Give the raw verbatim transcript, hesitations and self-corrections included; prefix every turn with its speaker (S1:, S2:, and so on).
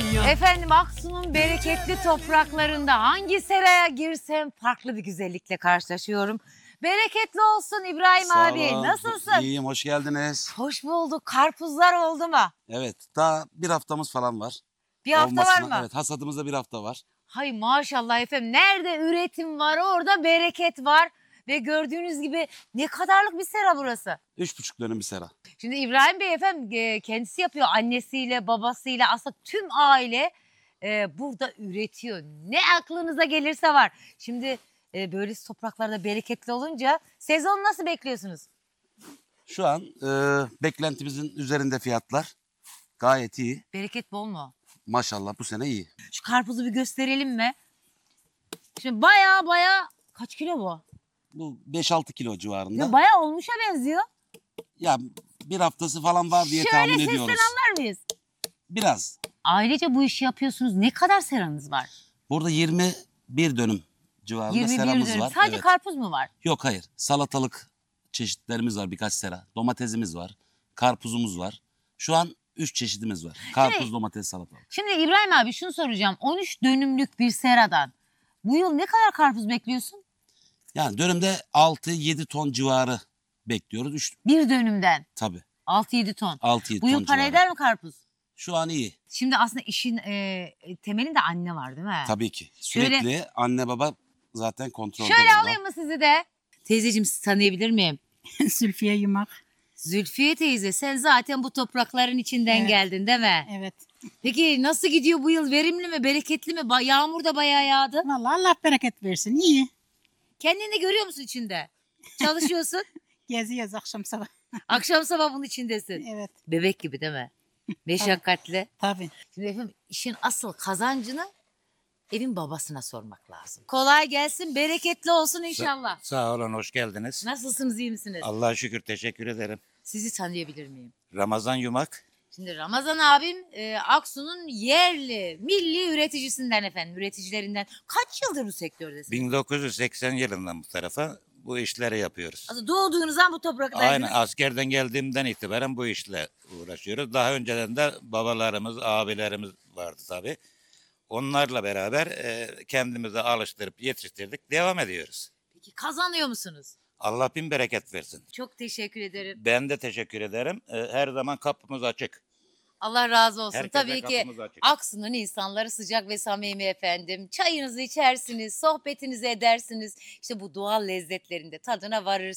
S1: Efendim Aksu'nun bereketli topraklarında hangi seraya girsem farklı bir güzellikle karşılaşıyorum. Bereketli olsun İbrahim
S2: Sağ
S1: abi.
S2: olun.
S1: Nasılsın?
S2: İyiyim, hoş geldiniz.
S1: Hoş bulduk. Karpuzlar oldu mu?
S2: Evet, daha bir haftamız falan var.
S1: Bir hafta var mı?
S2: Evet, hasadımızda bir hafta var.
S1: Hay maşallah efendim. Nerede üretim var orada bereket var. Ve gördüğünüz gibi ne kadarlık bir sera burası.
S2: Üç buçuk dönüm bir sera.
S1: Şimdi İbrahim Bey efendim e, kendisi yapıyor. Annesiyle babasıyla aslında tüm aile e, burada üretiyor. Ne aklınıza gelirse var. Şimdi e, böyle topraklarda bereketli olunca sezon nasıl bekliyorsunuz?
S2: Şu an e, beklentimizin üzerinde fiyatlar. Gayet iyi.
S1: Bereket bol mu?
S2: Maşallah bu sene iyi.
S1: Şu karpuzu bir gösterelim mi? Şimdi baya baya kaç kilo bu?
S2: Bu beş altı kilo civarında.
S1: Ya baya olmuşa benziyor.
S2: Ya bir haftası falan var diye
S1: Şöyle
S2: tahmin
S1: sesten
S2: ediyoruz.
S1: anlar mıyız?
S2: Biraz.
S1: Ailece bu işi yapıyorsunuz. Ne kadar seranız var?
S2: Burada yirmi bir dönüm civarında
S1: yirmi bir
S2: seramız
S1: dönüm.
S2: var.
S1: Sadece
S2: Evet.
S1: karpuz mu var?
S2: Yok hayır. Salatalık çeşitlerimiz var birkaç sera. Domatesimiz var. Karpuzumuz var. Şu an üç çeşidimiz var. Karpuz,
S1: Şimdi-
S2: domates, salatalık.
S1: Şimdi İbrahim abi şunu soracağım. on üç dönümlük bir seradan bu yıl ne kadar karpuz bekliyorsun?
S2: Yani dönümde altı yedi ton civarı bekliyoruz. Üç,
S1: Bir dönümden
S2: tabii
S1: altı yedi ton.
S2: altı yedi
S1: Bu
S2: ton
S1: yıl para
S2: civarı.
S1: eder mi karpuz?
S2: Şu an iyi.
S1: Şimdi aslında işin e, temelinde anne var değil mi?
S2: Tabii ki.
S1: Şöyle-
S2: Sürekli anne baba zaten kontrolde.
S1: Şöyle
S2: burada.
S1: alayım mı sizi de? Teyzeciğim sizi tanıyabilir miyim?
S3: Zülfiye Yumak.
S1: Zülfiye teyze sen zaten bu toprakların içinden
S3: Evet.
S1: geldin değil mi?
S3: Evet.
S1: Peki nasıl gidiyor bu yıl? Verimli mi? Bereketli mi? Ba- Yağmur da bayağı yağdı.
S3: Vallahi Allah bereket versin. İyi.
S1: Kendini görüyor musun içinde? Çalışıyorsun.
S3: Geziyoruz akşam sabah.
S1: Akşam sabah bunun içindesin.
S3: Evet.
S1: Bebek gibi değil mi? Meşakkatli.
S3: Tabii.
S1: Şimdi efendim işin asıl kazancını evin babasına sormak lazım. Kolay gelsin, bereketli olsun inşallah.
S4: Sağ olun, hoş geldiniz.
S1: Nasılsınız, iyi misiniz?
S4: Allah'a şükür, teşekkür ederim.
S1: Sizi tanıyabilir miyim?
S4: Ramazan Yumak,
S1: Şimdi Ramazan abim e, Aksu'nun yerli, milli üreticisinden efendim, üreticilerinden. Kaç yıldır bu sektördesiniz?
S4: bin dokuz yüz seksen yılından bu tarafa bu işleri yapıyoruz.
S1: Aslında doğduğunuzdan bu topraklardınız.
S4: Aynen, askerden geldiğimden itibaren bu işle uğraşıyoruz. Daha önceden de babalarımız, abilerimiz vardı tabii. Onlarla beraber e, kendimizi alıştırıp yetiştirdik, devam ediyoruz.
S1: Peki kazanıyor musunuz?
S4: Allah bin bereket versin.
S1: Çok teşekkür ederim.
S4: Ben de teşekkür ederim. E, her zaman kapımız açık.
S1: Allah razı olsun.
S4: Herkese
S1: Tabii ki
S4: kapımız açık.
S1: Aksu'nun insanları sıcak ve samimi efendim. Çayınızı içersiniz, sohbetinizi edersiniz. İşte bu doğal lezzetlerinde tadına varırsınız.